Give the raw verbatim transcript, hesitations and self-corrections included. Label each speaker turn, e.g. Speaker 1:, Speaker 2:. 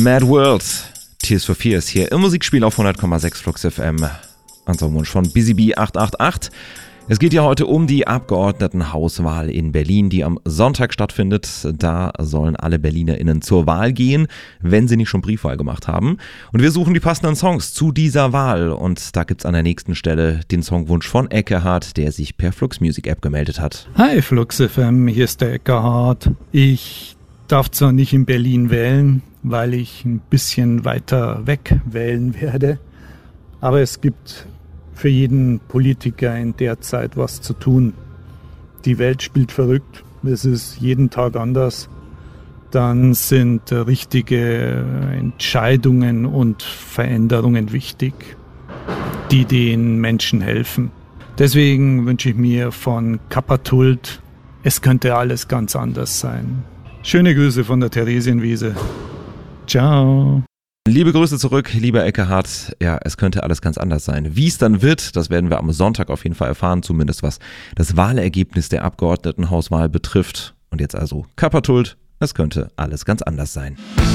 Speaker 1: Mad World, Tears for Fears hier im Musikspiel auf hundert Komma sechs Flux F M. Unser Wunsch von Busy Bee acht acht acht. Es geht ja heute um die Abgeordnetenhauswahl in Berlin, die am Sonntag stattfindet. Da sollen alle BerlinerInnen zur Wahl gehen, wenn sie nicht schon Briefwahl gemacht haben. Und wir suchen die passenden Songs zu dieser Wahl. Und da gibt's an der nächsten Stelle den Songwunsch von Eckehard, der sich per Flux Music App gemeldet hat.
Speaker 2: Hi Flux F M, hier ist der Eckehard. Ich darf zwar nicht in Berlin wählen, weil ich ein bisschen weiter weg wählen werde, aber es gibt für jeden Politiker in der Zeit was zu tun. Die Welt spielt verrückt, es ist jeden Tag anders. Dann sind richtige Entscheidungen und Veränderungen wichtig, die den Menschen helfen. Deswegen wünsche ich mir von Kappatult, es könnte alles ganz anders sein. Schöne Grüße von der Theresienwiese. Ciao.
Speaker 1: Liebe Grüße zurück, lieber Eckehard. Ja, es könnte alles ganz anders sein. Wie es dann wird, das werden wir am Sonntag auf jeden Fall erfahren, zumindest was das Wahlergebnis der Abgeordnetenhauswahl betrifft. Und jetzt also Kappatult, es könnte alles ganz anders sein.